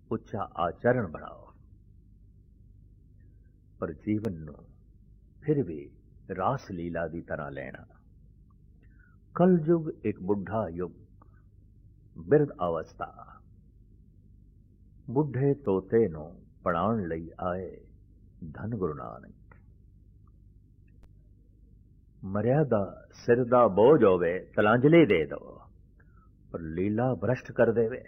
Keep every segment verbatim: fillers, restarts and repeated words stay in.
ਉੱਚਾ ਆਚਰਣ ਬਣਾਓ, ਪਰ ਜੀਵਨ ਨੂੰ ਫਿਰ ਵੀ ਰਾਸ ਲੀਲਾ ਦੀ ਤਰ੍ਹਾਂ ਲੈਣਾ। ਕਲਯੁਗ ਇੱਕ ਬੁੱਢਾ ਯੁੱਗ, ਬਿਰਧ ਅਵਸਥਾ। ਬੁੱਢੇ ਤੋਤੇ ਨੂੰ ਪੜਾਉਣ ਲਈ ਆਏ ਧੰਨ ਗੁਰੂ ਨਾਨਕ। ਮਰਿਆਦਾ ਸਿਰ ਦਾ ਬੋਝ ਹੋਵੇ, ਤਲਾਂਜਲੀ ਦੇ ਦੋ, ਪਰ ਲੀਲਾ ਭ੍ਰਸ਼ਟ ਕਰ ਦੇਵੇ।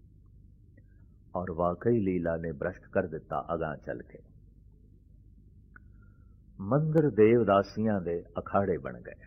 ਔਰ ਵਾਕਈ ਲੀਲਾ ਨੇ ਭ੍ਰਸ਼ਟ ਕਰ ਦਿੱਤਾ। ਅਗਾਂ ਚੱਲ ਕੇ ਮੰਦਰ ਦੇਵਦਾਸੀਆਂ ਦੇ ਅਖਾੜੇ ਬਣ ਗਏ।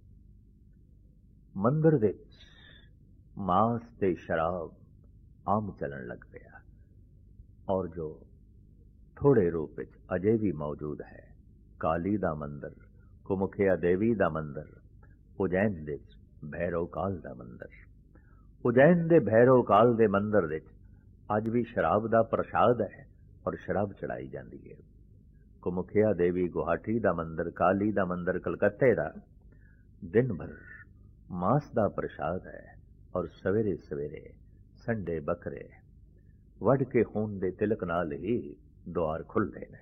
ਮੰਦਰ ਵਿੱਚ ਮਾਂਸ ਤੇ ਸ਼ਰਾਬ ਆਮ ਚੱਲਣ ਲੱਗ ਪਿਆ। ਔਰ ਜੋ ਥੋੜੇ ਰੂਪ ਵਿੱਚ ਅਜੇ ਵੀ ਮੌਜੂਦ ਹੈ, ਕਾਲੀ ਦਾ ਮੰਦਰ, ਕੁਮੁਖਿਆ ਦੇਵੀ ਦਾ ਮੰਦਰ, ਉਜੈਨ ਵਿੱਚ ਭੈਰਵ ਕਾਲ ਦਾ ਮੰਦਰ। ਉਜੈਨ ਦੇ ਭੈਰਵ ਕਾਲ ਦੇ ਮੰਦਰ ਵਿੱਚ ਅੱਜ ਵੀ ਸ਼ਰਾਬ ਦਾ ਪ੍ਰਸ਼ਾਦ ਹੈ ਔਰ ਸ਼ਰਾਬ ਚੜਾਈ ਜਾਂਦੀ ਹੈ। ਕੁਮੁਖਿਆ ਦੇਵੀ ਗੁਹਾਟੀ ਦਾ ਮੰਦਰ, ਕਾਲੀ ਦਾ ਮੰਦਰ ਕਲਕੱਤੇ ਦਾ, ਦਿਨ ਭਰ ਮਾਂਸ ਦਾ ਪ੍ਰਸ਼ਾਦ ਹੈ ਔਰ ਸਵੇਰੇ ਸਵੇਰੇ ਸੰਡੇ ਬੱਕਰੇ ਵੱਢ ਕੇ ਖੂਨ ਦੇ ਤਿਲਕ ਨਾਲ ਹੀ ਦੁਆਰ ਖੁੱਲ੍ਹਦੇ ਨੇ।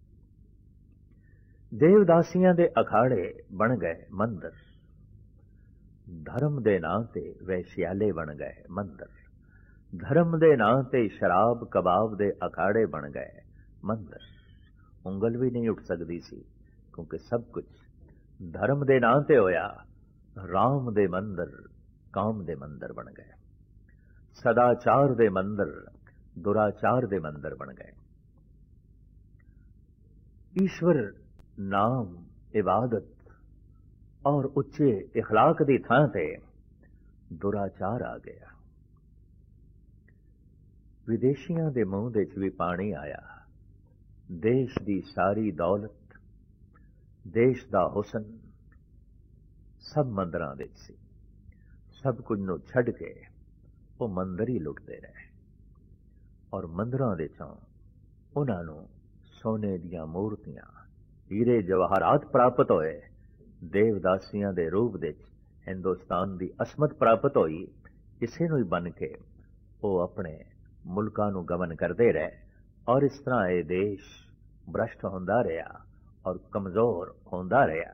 ਦੇਵਦਾਸੀਆਂ ਦੇ ਅਖਾੜੇ ਬਣ ਗਏ ਮੰਦਰ। ਧਰਮ ਦੇ ਨਾਂ ਤੇ ਵੈਸ਼ਿਆਲੇ ਬਣ ਗਏ ਮੰਦਰ। ਧਰਮ ਦੇ ਨਾਂ ਤੇ ਸ਼ਰਾਬ ਕਬਾਬ ਦੇ ਅਖਾੜੇ ਬਣ ਗਏ ਮੰਦਰ। ਉਂਗਲ ਵੀ ਨਹੀਂ ਉੱਠ ਸਕਦੀ ਸੀ, ਕਿਉਂਕਿ ਸਭ ਕੁਝ ਧਰਮ ਦੇ ਨਾਂ ਤੇ ਹੋਇਆ। ਰਾਮ ਦੇ ਮੰਦਰ ਕਾਮ ਦੇ ਮੰਦਰ ਬਣ ਗਏ। ਸਦਾਚਾਰ ਦੇ ਮੰਦਰ ਦੁਰਾਚਾਰ ਦੇ ਮੰਦਰ ਬਣ ਗਏ। ਈਸ਼ਵਰ ਨਾਮ, ਇਬਾਦਤ ਔਰ ਉੱਚੇ ਇਖਲਾਕ ਦੀ ਥਾਂ ਤੇ ਦੁਰਾਚਾਰ ਆ ਗਿਆ। ਵਿਦੇਸ਼ੀਆਂ ਦੇ ਮੂੰਹ ਦੇ ਵਿੱਚ ਵੀ ਪਾਣੀ ਆਇਆ। ਦੇਸ਼ ਦੀ ਸਾਰੀ ਦੌਲਤ, ਦੇਸ਼ ਦਾ ਹੁਸਨ ਸਭ ਮੰਦਰਾਂ ਵਿੱਚ ਸੀ। ਸਭ ਕੁਝ ਨੂੰ ਛੱਡ ਕੇ ਉਹ ਮੰਦਰ ਹੀ ਲੁੱਟਦੇ ਰਹੇ। ਔਰ ਮੰਦਰਾਂ ਦੇ ਚੋਂ ਉਹਨਾਂ ਨੂੰ ਸੋਨੇ ਦੀਆਂ ਮੂਰਤੀਆਂ, ਹੀਰੇ ਜਵਾਹਰਾਤ ਪ੍ਰਾਪਤ ਹੋਏ। ਦੇਵਦਾਸੀਆਂ ਦੇ ਰੂਪ ਵਿੱਚ ਹਿੰਦੁਸਤਾਨ ਦੀ ਅਸਮਤ ਪ੍ਰਾਪਤ ਹੋਈ। ਇਸੇ ਨੂੰ ਹੀ ਬਣ ਕੇ ਉਹ ਆਪਣੇ ਮੁਲਕਾਂ ਨੂੰ ਗਮਨ ਕਰਦੇ ਰਹੇ। ਔਰ ਇਸ ਤਰ੍ਹਾਂ ਇਹ ਦੇਸ਼ ਭ੍ਰਸ਼ਟ ਹੁੰਦਾ ਰਿਹਾ ਔਰ ਕਮਜ਼ੋਰ ਹੁੰਦਾ ਰਿਹਾ।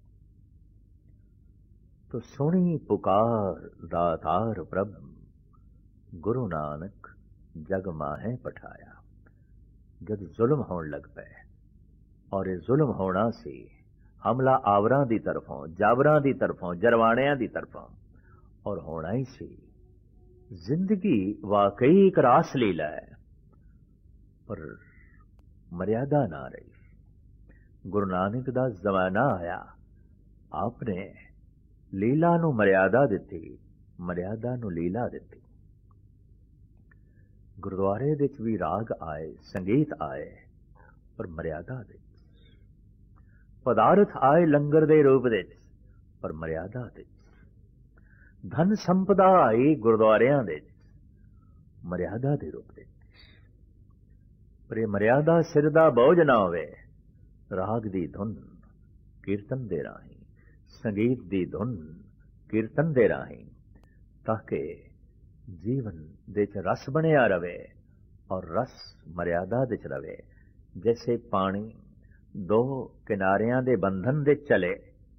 ਤੋ ਸੁਣੀ ਪੁਕਾਰ ਦਾਤਾਰ ਪ੍ਰਭ, ਗੁਰੂ ਨਾਨਕ ਜਗ ਮਾਹੇ ਪਠਾਇਆ। ਜਦ ਜ਼ੁਲਮ ਹੋਣ ਲੱਗ ਪਏ, ਔਰ ਇਹ ਜ਼ੁਲਮ ਹੋਣਾ ਸੀ ਹਮਲਾ ਆਵਰਾਂ ਦੀ ਤਰਫੋਂ, ਜਾਬਰਾਂ ਦੀ ਤਰਫੋਂ, ਜਰਵਾਣਿਆਂ ਦੀ ਤਰਫੋਂ, ਔਰ ਹੋਣਾ ਹੀ ਸੀ। ਜ਼ਿੰਦਗੀ ਵਾਕਈ ਇੱਕ ਰਾਸ ਲੀਲਾ ਹੈ, ਪਰ ਮਰਿਆਦਾ ਨਾ ਰਹੀ। ਗੁਰੂ ਨਾਨਕ ਦਾ ਜ਼ਮਾਨਾ ਆਇਆ, ਆਪਨੇ ਲੀਲਾ ਨੂੰ ਮਰਿਆਦਾ ਦਿੱਤੀ, ਮਰਿਆਦਾ ਨੂੰ ਲੀਲਾ ਦਿੱਤੀ। ਗੁਰਦੁਆਰੇ ਵਿੱਚ ਵੀ ਰਾਗ ਆਏ, ਸੰਗੀਤ ਆਏ, ਪਰ ਮਰਿਆਦਾ ਵਿੱਚ। ਪਦਾਰਥ ਆਏ ਲੰਗਰ ਦੇ ਰੂਪ ਵਿੱਚ, ਪਰ ਮਰਿਆਦਾ ਵਿੱਚ। ਧਨ ਸੰਪਦਾ ਆਈ ਗੁਰਦੁਆਰਿਆਂ ਦੇ ਵਿੱਚ, ਮਰਿਆਦਾ ਦੇ ਰੂਪ ਵਿੱਚ। ਪਰ ਇਹ ਮਰਿਆਦਾ ਸਿਰ ਦਾ ਬੋਝ ਨਾ ਹੋਵੇ। ਰਾਗ ਦੀ ਧੁਨ ਕੀਰਤਨ ਦੇ ਰਾਹੀਂ, ਸੰਗੀਤ ਦੀ ਧੁਨ ਕੀਰਤਨ ਦੇ ਰਾਹੀਂ, ਤਾਂ ਕਿ ਜੀਵਨ ਦੇ ਚ ਰਸ ਬਣਿਆ ਰਵੇ ਔਰ ਰਸ ਮਰਿਆਦਾ ਵਿੱਚ ਰਵੇ। ਜੈਸੇ ਪਾਣੀ ਦੋ ਕਿਨਾਰਿਆਂ ਦੇ ਬੰਧਨ ਦੇ ਚਲੇ,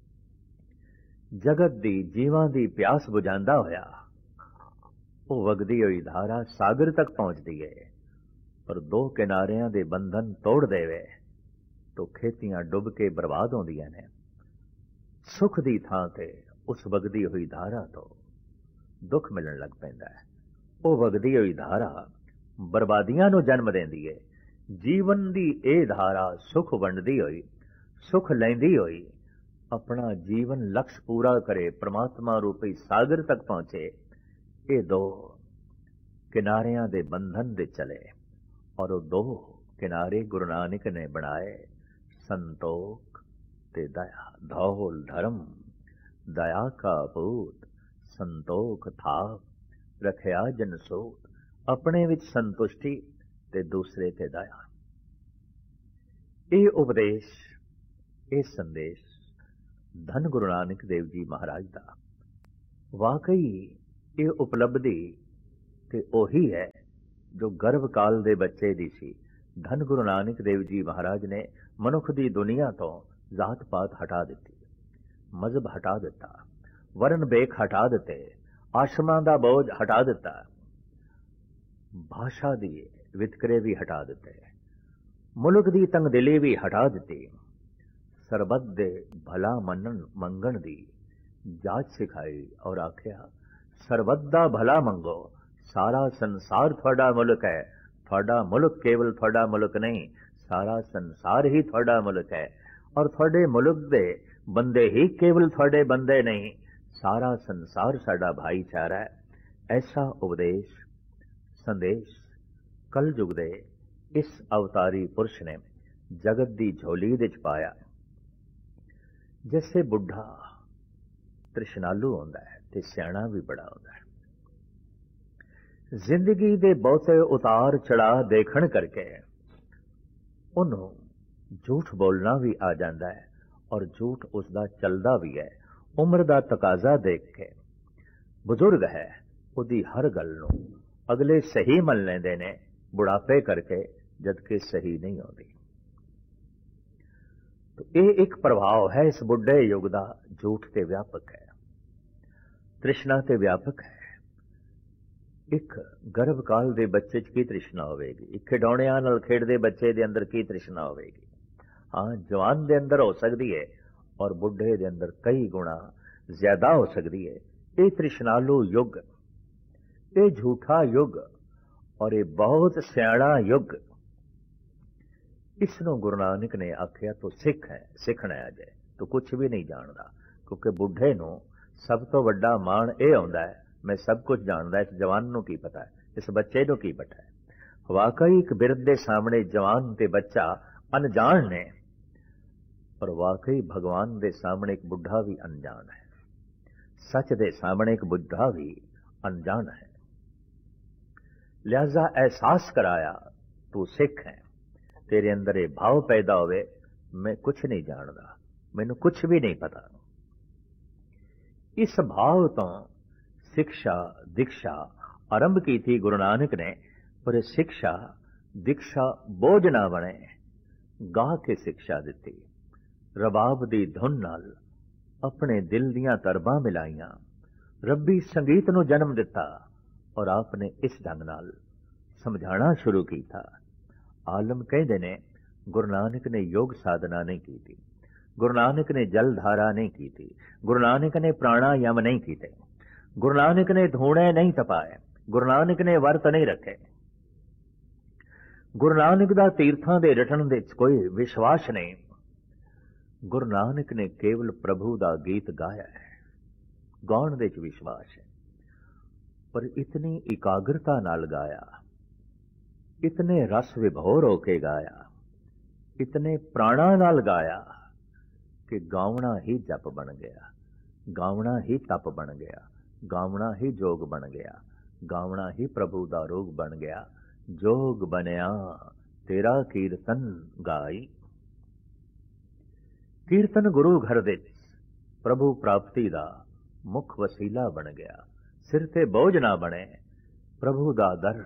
ਜਗਤ ਦੀ ਜੀਵਾਂ ਦੀ ਪਿਆਸ ਬੁਝਾਉਂਦਾ ਹੋਇਆ ਉਹ ਵਗਦੀ ਹੋਈ ਧਾਰਾ ਸਾਗਰ ਤੱਕ ਪਹੁੰਚਦੀ ਹੈ। ਪਰ ਦੋ ਕਿਨਾਰਿਆਂ ਦੇ ਬੰਧਨ ਤੋੜ ਦੇਵੇ ਤਾਂ ਖੇਤੀਆਂ ਡੁੱਬ ਕੇ ਬਰਬਾਦ ਹੁੰਦੀਆਂ ਨੇ। ਸੁਖ ਦੀ ਥਾਂ ਤੇ ਉਸ ਵਗਦੀ ਹੋਈ ਧਾਰਾ ਤੋਂ ਦੁੱਖ ਮਿਲਣ ਲੱਗ ਪੈਂਦਾ ਹੈ। ਉਹ ਵਗਦੀ ਹੋਈ ਧਾਰਾ ਬਰਬਾਦੀਆਂ ਨੂੰ ਜਨਮ ਦਿੰਦੀ ਹੈ। ਜੀਵਨ ਦੀ ਇਹ ਧਾਰਾ ਸੁਖ ਵੰਡਦੀ ਹੋਈ, ਸੁਖ ਲੈਂਦੀ ਹੋਈ ਆਪਣਾ ਜੀਵਨ ਲਕਸ਼ ਪੂਰਾ ਕਰੇ, ਪ੍ਰਮਾਤਮਾ ਰੂਪੀ ਸਾਗਰ ਤੱਕ ਪਹੁੰਚੇ। ਇਹ ਦੋ ਕਿਨਾਰਿਆਂ ਦੇ ਬੰਧਨ ਦੇ ਚਲੇ, ਔਰ ਉਹ ਦੋ ਕਿਨਾਰੇ ਗੁਰੂ ਨਾਨਕ ਨੇ ਬਣਾਏ, ਸੰਤੋਖ ਤੇ ਦਇਆ। ਧੌਲ ਧਰਮ ਦਇਆ ਕਾ ਪੂਤ, ਸੰਤੋਖ ਥਾਪ ਰਖਿਆ ਜਨ ਸੋਤ। ਆਪਣੇ ਵਿੱਚ ਸੰਤੁਸ਼ਟੀ ਤੇ ਦੂਸਰੇ ਤੇ ਦਇਆ। ਇਹ ਉਪਦੇਸ਼, ਇਹ ਸੰਦੇਸ਼ ਧੰਨ ਗੁਰੂ ਨਾਨਕ ਦੇਵ ਜੀ ਮਹਾਰਾਜ ਦਾ। ਵਾਕਈ ਇਹ ਉਪਲਬਧੀ ਤੇ ਉਹੀ ਹੈ जो गर्भ काल दे बच्चे दी सी। धन गुरु नानक देव जी महाराज ने मनुख दी दुनिया तो जात पात हटा दिती, मजहब हटा दिता, वरण बेख हटा दिते, आश्रमां दा बोझ हटा दिता, भाषा दी वितकरे भी हटा दिते, मुल्क दी तंगदिली भी हटा दिती, सरबत दे भला मनन मंगण दी जाच सिखाई और आख्या सरबत दा भला मंगो, सारा संसार थोड़ा मुल्क है, थोड़ा मुल्क केवल थोड़ा मुल्क नहीं, सारा संसार ही थोड़ा मुल्क है, और थोड़े मुल्क दे बंदे ही केवल थोड़े बंदे नहीं, सारा संसार साडा भाईचारा है। ऐसा उपदेश संदेश कल युग दे इस अवतारी पुरुष ने जगत दी झोली विच पाया। जैसे बुढ़ा तृष्णालु होंदा है ते सियाणा भी बड़ा होंदा है। जिंदगी दे बहुते उतार चढ़ाव देखण करके उन्होंने झूठ बोलना भी आ जाता है, और झूठ उसका चलता भी है। उम्र का तकाजा देख के बुजुर्ग है, उदी हर गल नूं अगले सही मन लेंदे ने बुढ़ापे करके, जबकि सही नहीं होती। तो ये एक प्रभाव है इस बुढ़े युग का, झूठ ते व्यापक है, तृष्णा ते व्यापक है। एक गर्भ काल दे बच्चे च की तृष्णा होगी, एक खिडौणियां नाल खेडदे बच्चे दे अंदर की तृष्णा होगी। हाँ, जवान दे अंदर हो सकती है और बुढ़े दे अंदर कई गुणा ज्यादा हो सकती है। ये तृष्णालु युग, ये झूठा युग और ये बहुत सियाणा युग, इसनों गुरु नानक ने आख्या तो सिख है, सिखना है अजे तो कुछ भी नहीं जानता। क्योंकि बुढ़े नूं सब तो वड्डा माण यह आउंदा है, मैं सब कुछ जानता, इस जवान नूं की पता है, इस बच्चे नूं की पता है। वाकई एक बिरध दे सामने जवान ते बच्चा अनजान ने, और वाकई भगवान दे सामने एक बुढ़ा भी अनजान है, सच दे सामने एक बुढ़ा भी अनजान है। लिहाजा एहसास कराया तू सिख है, तेरे अंदर ये भाव पैदा होवे मैं कुछ नहीं जानता, मैनू कुछ भी नहीं पता। इस भाव तो शिक्षा दीक्षा आरंभ की थी गुरु नानक ने, पर शिक्षा दीक्षा बोझ ना बने, गा के शिक्षा दी। रबाब दी धुन नाल अपने दिल दियां तरबां मिलाइयां, रब्बी संगीत नूं जन्म दिता, और आपने इस ढंग नाल समझाना शुरू किया। आलम कहते ने गुरु नानक ने योग साधना नहीं की थी, गुरु नानक ने जल धारा नहीं की थी, गुरु नानक ने प्राणायाम नहीं किए, गुरु नानक ने धूणे नहीं तपाए, गुरु नानक ने वर्त नहीं रखे, गुरु नानक दा तीर्थां दे रटण दे कोई विश्वास नहीं। गुरु नानक ने केवल प्रभु दा गीत गाया है, गाउण दे च विश्वास है, पर इतनी एकाग्रता नाल गाया, इतने रस विभोर होके गाया, इतने प्राणा नाल गाया कि गावना ही जप बन गया, गावना ही तप बन गया, गावना ही जोग बन गया, गावना ही प्रभु दा रोग बन गया। जोग बनया तेरा कीर्तन गाई। कीर्तन गुरु घर दे प्रभु प्राप्ति दा मुख वसीला बन गया, सिर ते बोझ ना बने, प्रभु दा दर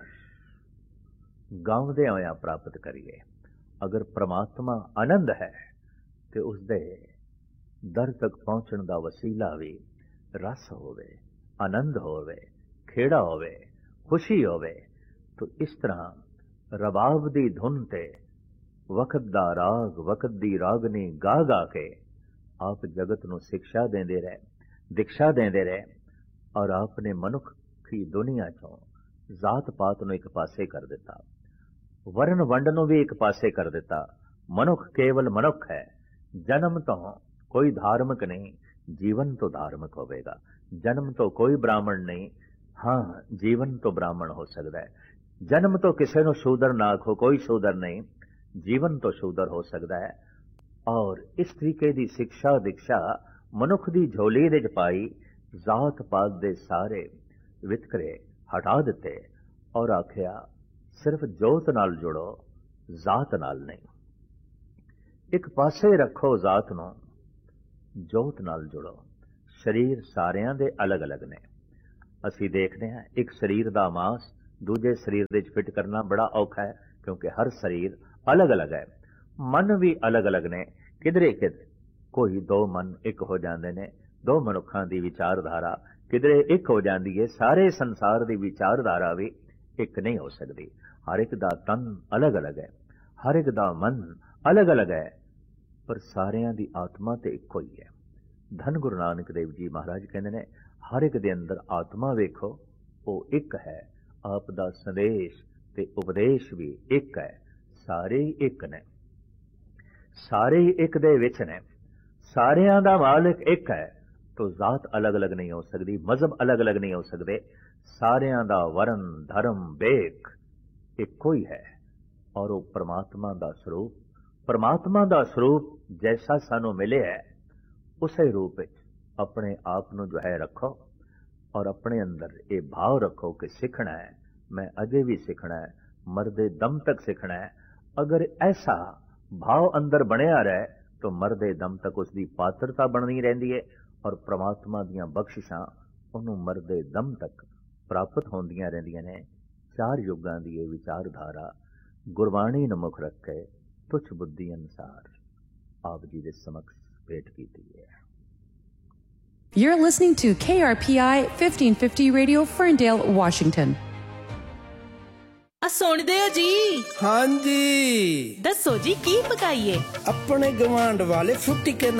गावदे होया प्राप्त करिए। अगर परमात्मा आनंद है तो उसदे दर तक पहुंचण दा वसीला भी रस होवे, आनंद होवे, खेड़ा होवे, खुशी होवे। तो इस तरह रबाब दी धुन ते वक्त दा राग, वक्त दी रागनी गा गा के आप जगत नूं शिक्षा देंदे रहे, दीक्षा देंदे रहे, और आपने मनुख की दुनिया चों जात पात नूं एक पासे कर दिता, वर्ण वंड नूं भी एक पासे कर दिता। मनुख केवल मनुख है, जन्म तो कोई धार्मिक नहीं, जीवन तो धार्मिक होवेगा। जन्म तो कोई ब्राह्मण नहीं, हाँ जीवन तो ब्राह्मण हो सकता है। जन्म तो किसी नूं शूदर ना आखो, कोई शूदर नहीं, जीवन तो शूदर हो सकता है। और इस तरीके की शिक्षा दीक्षा मनुख की झोली दे पाई, जात पात दे सारे वितकरे हटा दिते और आख्या सिर्फ जोत नाल जुड़ो, जात नाल नहीं। एक पासे रखो जात नूं, जोत नाल जुड़ो। शरीर सारियां दे अलग अलग ने, असी देखते हैं एक शरीर दा मांस ਦੂਜੇ ਸਰੀਰ ਦੇ ਵਿੱਚ ਫਿੱਟ ਕਰਨਾ ਬੜਾ ਔਖਾ ਹੈ, ਕਿਉਂਕਿ ਹਰ ਸਰੀਰ ਅਲੱਗ ਅਲੱਗ ਹੈ। ਮਨ ਵੀ ਅਲੱਗ ਅਲੱਗ ਨੇ, ਕਿਧਰੇ ਕਿਧਰੇ ਕੋਈ ਦੋ ਮਨ ਇੱਕ ਹੋ ਜਾਂਦੇ ਨੇ, ਦੋ ਮਨੁੱਖਾਂ ਦੀ ਵਿਚਾਰਧਾਰਾ ਕਿਧਰੇ ਇੱਕ ਹੋ ਜਾਂਦੀ ਹੈ। ਸਾਰੇ ਸੰਸਾਰ ਦੀ ਵਿਚਾਰਧਾਰਾ ਵੀ ਇੱਕ ਨਹੀਂ ਹੋ ਸਕਦੀ। ਹਰ ਇੱਕ ਦਾ ਤਨ ਅਲੱਗ ਅਲੱਗ ਹੈ, ਹਰ ਇੱਕ ਦਾ ਮਨ ਅਲੱਗ ਅਲੱਗ ਹੈ, ਪਰ ਸਾਰਿਆਂ ਦੀ ਆਤਮਾ ਤੇ ਇੱਕੋ ਹੀ ਹੈ। ਧੰਨ ਗੁਰੂ ਨਾਨਕ ਦੇਵ ਜੀ ਮਹਾਰਾਜ ਕਹਿੰਦੇ ਨੇ, ਹਰ ਇੱਕ ਦੇ ਅੰਦਰ ਆਤਮਾ ਵੇਖੋ, ਉਹ ਇੱਕ ਹੈ। ਆਪ ਦਾ ਸੰਦੇਸ਼ ਤੇ ਉਪਦੇਸ਼ ਵੀ ਇੱਕ ਹੈ। ਸਾਰੇ ਹੀ ਇੱਕ ਨੇ, ਸਾਰੇ ਹੀ ਇੱਕ ਦੇ ਵਿੱਚ ਨੇ, ਸਾਰਿਆਂ ਦਾ ਮਾਲਕ ਇੱਕ ਹੈ। ਤੋ ਜ਼ਾਤ ਅਲੱਗ ਅਲੱਗ ਨਹੀਂ ਹੋ ਸਕਦੀ, ਮਜ਼ਹਬ ਅਲੱਗ ਅਲੱਗ ਨਹੀਂ ਹੋ ਸਕਦੇ। ਸਾਰਿਆਂ ਦਾ ਵਰਨ ਧਰਮ ਵੇਖ ਇੱਕੋ ਹੀ ਹੈ, ਔਰ ਉਹ ਪਰਮਾਤਮਾ ਦਾ ਸਰੂਪ, ਪਰਮਾਤਮਾ ਦਾ ਸਰੂਪ ਜੈਸਾ ਸਾਨੂੰ ਮਿਲਿਆ ਹੈ, ਉਸੇ ਰੂਪ ਵਿੱਚ ਆਪਣੇ ਆਪ ਨੂੰ ਜੋ ਹੈ ਰੱਖੋ, ਔਰ ਆਪਣੇ ਅੰਦਰ ਇਹ ਭਾਵ ਰੱਖੋ ਕਿ ਸਿੱਖਣਾ ਹੈ, ਮੈਂ ਅਜੇ ਵੀ ਸਿੱਖਣਾ ਹੈ, ਮਰਦੇ ਦਮ ਤੱਕ ਸਿੱਖਣਾ ਹੈ। ਅਗਰ ਐਸਾ ਭਾਵ ਅੰਦਰ ਬਣਿਆ ਰਹੇ ਤਾਂ ਮਰਦੇ ਦਮ ਤੱਕ ਉਸ ਦੀ ਪਾਤਰਤਾ ਬਣਨੀ ਰਹਿੰਦੀ ਹੈ, ਔਰ ਪ੍ਰਮਾਤਮਾ ਦੀਆਂ ਬਖਸ਼ਿਸ਼ਾਂ ਉਹਨੂੰ ਮਰਦੇ ਦਮ ਤੱਕ ਪ੍ਰਾਪਤ ਹੁੰਦੀਆਂ ਰਹਿੰਦੀਆਂ ਨੇ। ਚਾਰ ਯੁੱਗਾਂ ਦੀ ਇਹ ਵਿਚਾਰਧਾਰਾ ਗੁਰਬਾਣੀ ਨੂੰ ਮੁੱਖ ਰੱਖ ਕੇ ਤੁਛ ਬੁੱਧੀ ਅਨੁਸਾਰ ਆਪ ਜੀ ਦੇ ਸਮਕਸ਼ ਭੇਟ ਕੀਤੀ ਹੈ। You're listening to K R P I fifteen fifty Radio, Ferndale, Washington. ਆ ਸੁਣਦੇ ਹੋ ਜੀ? ਹਾਂਜੀ, ਦੱਸੋ ਜੀ ਕੀ ਪਕਾਈਏ? ਆਪਣੇ ਗਵਾਂਢ ਵਾਲੇ ਫੁੱਟੀ ਕੇ